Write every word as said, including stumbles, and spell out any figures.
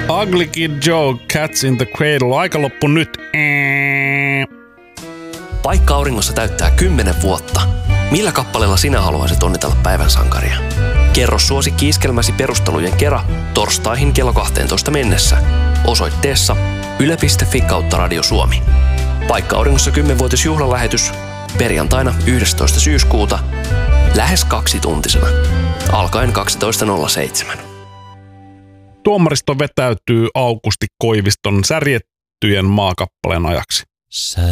Ugly Kid Joe, Cats in the Cradle. Aika loppu nyt. Eee. Paikka auringossa täyttää kymmenen vuotta. Millä kappaleella sinä haluaisit onnitella päivän sankaria? Kerro suosikki-iskelmäsi perustelujen kera torstaihin kello kahteentoista mennessä osoitteessa yle piste fi kautta Radio Suomi. Paikka auringossa kymmenvuotisjuhlalähetys perjantaina yhdestoista syyskuuta lähes kaksituntisena alkaen kaksitoista nolla seitsemän. Tuomaristo vetäytyy Aukusti Koiviston Särjettyjen maakappaleen ajaksi.